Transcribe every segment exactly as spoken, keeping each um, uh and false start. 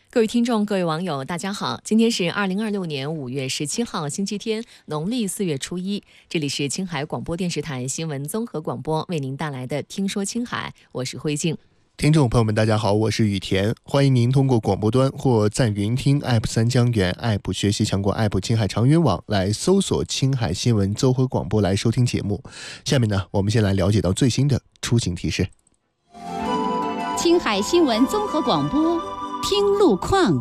各位听众、各位网友，大家好！今天是二零二六年五月十七号，星期天，农历四月初一。这里是青海广播电视台新闻综合广播为您带来的《听说青海》，我是慧静。 听众朋友们，大家好，我是雨田，欢迎您通过广播端或在云听 App 三江源 App 学习强国 App 青海长云网来搜索青海新闻综合广播来收听节目。下面呢，我们先来了解到最新的出行提示。 青海新闻综合广播，听路况。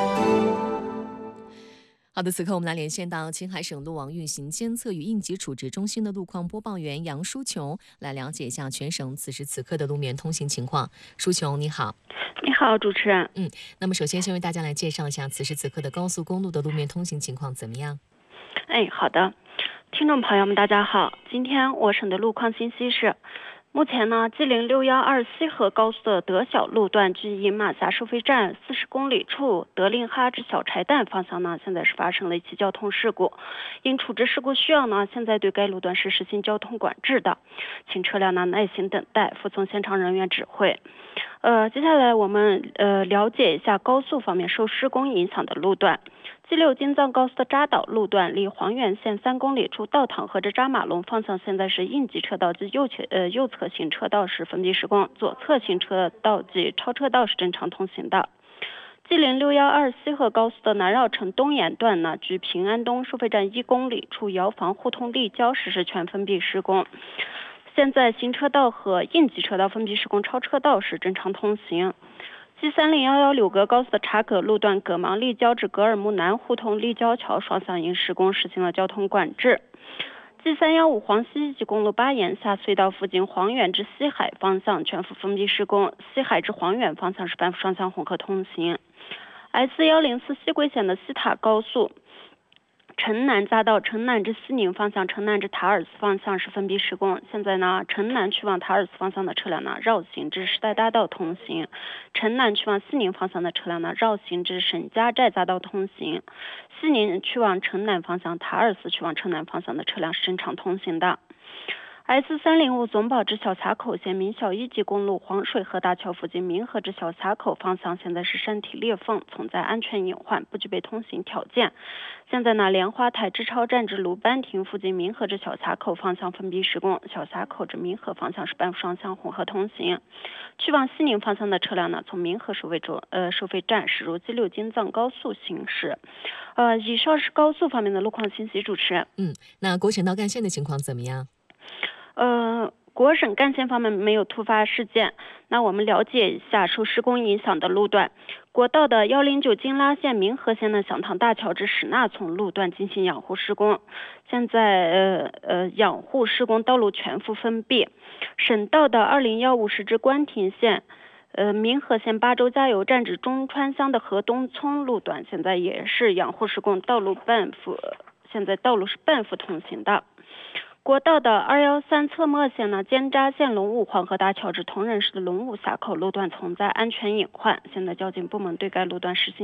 好的，此刻我们来连线到青海省路网运行监测与应急处置中心的路况播报员杨淑琼，来了解一下全省此时此刻的路面通行情况。淑琼，你好。 你好，主持人。 嗯，那么首先先为大家来介绍一下此时此刻的高速公路的路面通行情况怎么样？ 哎，好的，听众朋友们，大家好。今天我省的路况信息是，目前呢，吉林六幺二西河高速的德小路段距饮马峡收费站四十公里处德令哈至小柴旦方向呢，现在是发生了一起交通事故。因处置事故需要呢，现在对该路段是实行交通管制的，请车辆呢耐心等待，服从现场人员指挥。呃，接下来我们呃了解一下高速方面受施工影响的路段。G 六京藏高速的扎岛路段离黄原县三公里处道塘和这扎马龙方向现在是应急车道及右侧呃右侧行车道是封闭施工，左侧行车道及超车道是正常通行的。吉林六幺二西河高速的南绕城东沿段呢，距平安东收费站一公里处瑶房互通立交实施全封闭施工。现在行车道和应急车道封闭施工，超车道是正常通行。G 三零一一柳格高速的察葛路段葛芒立交至格尔木南互通立交桥双向因施工实行了交通管制。G 三一五黄西一级公路巴沿下隧道附近黄原至西海方向全幅封闭施工，西海至黄原方向是半幅双向混合通行。S 一零四西归县的西塔高速城南匝道城南至西宁方向，城南至塔尔斯方向是封闭施工。现在呢，城南去往塔尔斯方向的车辆呢绕行至时代大道通行，城南去往西宁方向的车辆呢绕行至沈家寨匝道通行。西宁去往城南方向，塔尔斯去往城南方向的车辆是正常通行的。S 三零五总保至小峡口县民小一级公路黄水河大桥附近民河至小峡口方向现在是山体裂缝，存在安全隐患，不具备通行条件。现在呢，莲花台支超站至鲁班亭附近民河至小峡口方向封闭施工，小峡口至民河方向是半幅双向混合通行。去往西宁方向的车辆呢，从民河收费站呃收费站驶入 G 六京藏高速行驶。呃，以上是高速方面的路况信息，主持人。 嗯，那国省道干线的情况怎么样？ 呃，国省干线方面没有突发事件。那我们了解一下受施工影响的路段。国道的一零九金拉县民河县的响塘大桥至史纳从路段进行养护施工，现在呃呃养护施工道路全幅封闭。省道的二零一五时至关亭县呃民河县巴州加油站至中川乡的河东村路段现在也是养护施工，道路半幅现在道路是半幅通行的。国道的二一三侧墨县呢，尖扎县龙武黄河大桥至铜仁市的龙武峡口路段存在安全隐患，现在交警部门对该路段实行